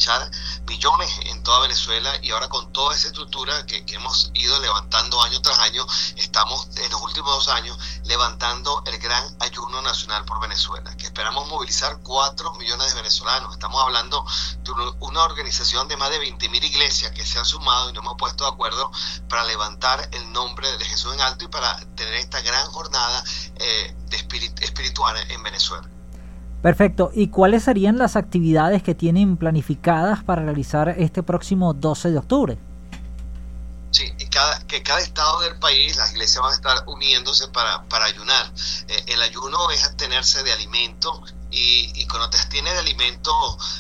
marchar millones en toda Venezuela, y ahora con toda esa estructura que hemos ido levantando año tras año, estamos en los últimos 2 años levantando el gran ayuno nacional por Venezuela, que esperamos movilizar 4 millones de venezolanos. Estamos hablando de una organización de más de 20.000 iglesias que se han sumado y nos hemos puesto de acuerdo para levantar el nombre de Jesús en alto y para tener esta gran jornada espiritual en Venezuela. Perfecto. ¿Y cuáles serían las actividades que tienen planificadas para realizar este próximo 12 de octubre? Sí, que cada estado del país, las iglesias van a estar uniéndose para ayunar. El ayuno es abstenerse de alimento, y cuando te abstienes de alimento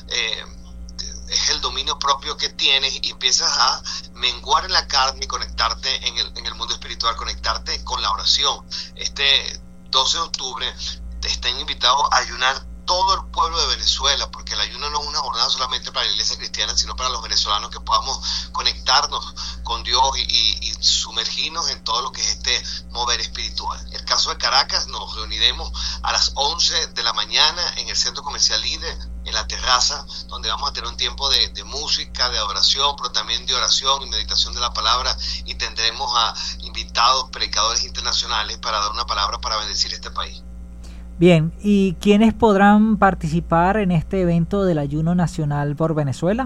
es el dominio propio que tienes, y empiezas a menguar en la carne y conectarte en el mundo espiritual, conectarte con la oración. Este 12 de octubre te están invitados a ayunar todo el pueblo de Venezuela, porque el ayuno no es una jornada solamente para la iglesia cristiana, sino para los venezolanos, que podamos conectarnos con Dios y sumergirnos en todo lo que es este mover espiritual. El caso de Caracas, nos reuniremos a las 11 de la mañana en el Centro Comercial Líder, en la terraza, donde vamos a tener un tiempo de música, de adoración, pero también de oración y meditación de la palabra, y tendremos a invitados, predicadores internacionales para dar una palabra para bendecir este país. Bien, ¿y quiénes podrán participar en este evento del ayuno nacional por Venezuela?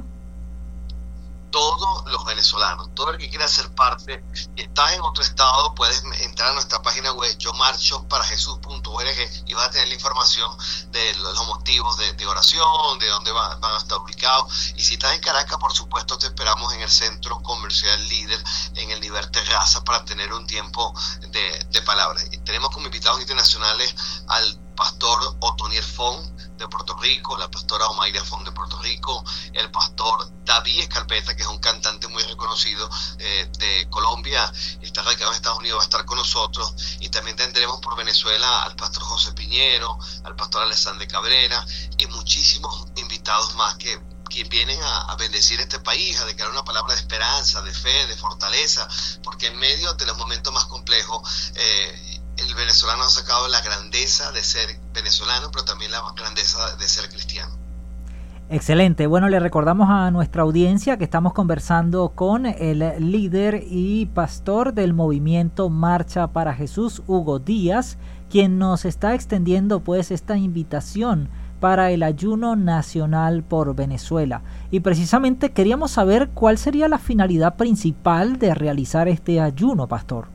Todos los venezolanos, todo el que quiera ser parte. Si estás en otro estado, puedes entrar a nuestra página web yomarchoparajesus.org y vas a tener la información de los motivos de oración, de dónde van a estar ubicados. Y si estás en Caracas, por supuesto, te esperamos en el Centro Comercial Líder, en el Nivel Terraza, para tener un tiempo de palabras. Y tenemos como invitados internacionales al pastor Otoniel Fon de Puerto Rico, la pastora Omaira Fon de Puerto Rico, el pastor David Escarpeta, que es un cantante muy reconocido de Colombia, está radicado en Estados Unidos, va a estar con nosotros. Y también tendremos por Venezuela al pastor José Piñero, al pastor Alexander Cabrera y muchísimos invitados más que vienen a bendecir este país, a declarar una palabra de esperanza, de fe, de fortaleza, porque en medio de los momentos más complejos, el venezolano ha sacado la grandeza de ser venezolano, pero también la grandeza de ser cristiano. Excelente. Bueno, le recordamos a nuestra audiencia que estamos conversando con el líder y pastor del movimiento Marcha para Jesús, Hugo Díaz, quien nos está extendiendo pues esta invitación para el ayuno nacional por Venezuela. Y precisamente queríamos saber cuál sería la finalidad principal de realizar este ayuno, pastor.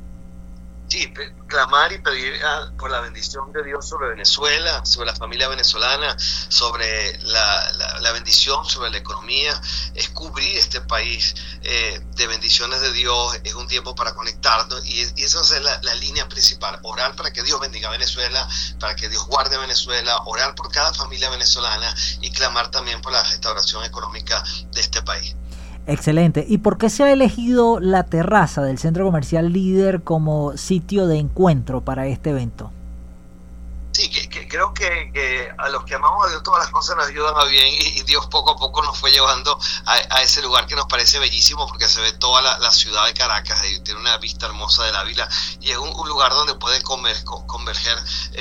Sí, clamar y pedir por la bendición de Dios sobre Venezuela, sobre la familia venezolana, sobre la bendición, sobre la economía. Es cubrir este país de bendiciones de Dios. Es un tiempo para conectarnos, y esa es la línea principal: orar para que Dios bendiga a Venezuela, para que Dios guarde a Venezuela, orar por cada familia venezolana y clamar también por la restauración económica de este país. Excelente. ¿Y por qué se ha elegido la terraza del Centro Comercial Líder como sitio de encuentro para este evento? Sí, creo que a los que amamos a Dios todas las cosas nos ayudan a bien, y Dios poco a poco nos fue llevando a ese lugar que nos parece bellísimo, porque se ve toda la ciudad de Caracas y tiene una vista hermosa de la Ávila, y es un lugar donde pueden converger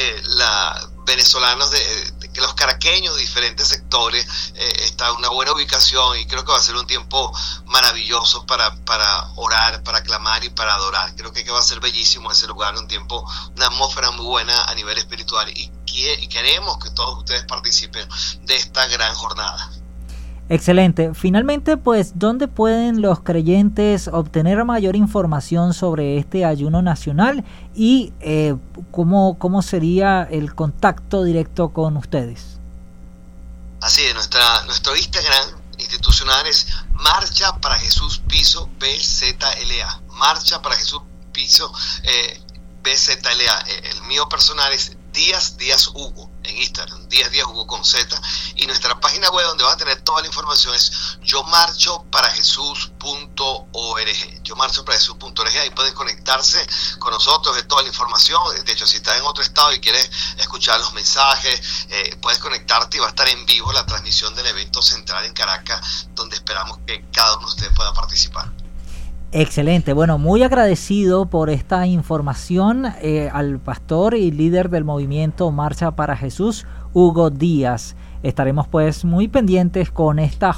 venezolanos de los caraqueños de diferentes sectores. Está en una buena ubicación, y creo que va a ser un tiempo maravilloso para orar, para clamar y para adorar. Creo que va a ser bellísimo ese lugar, una atmósfera muy buena a nivel espiritual, y queremos que todos ustedes participen de esta gran jornada. Excelente. Finalmente, pues, ¿dónde pueden los creyentes obtener mayor información sobre este ayuno nacional y cómo sería el contacto directo con ustedes? Así es, nuestro Instagram institucional es Marcha para Jesús piso BZLA. Marcha para Jesús piso BZLA. El mío personal es Díaz Hugo en Instagram, Díaz Hugo con Z, y nuestra página web donde vas a tener toda la información es yomarchoparajesus.org. Ahí pueden conectarse con nosotros, de toda la información. De hecho, si estás en otro estado y quieres escuchar los mensajes, puedes conectarte, y va a estar en vivo la transmisión del evento central en Caracas, donde esperamos que cada uno de ustedes pueda participar. Excelente. Bueno, muy agradecido por esta información al pastor y líder del movimiento Marcha para Jesús, Hugo Díaz. Estaremos pues muy pendientes con esta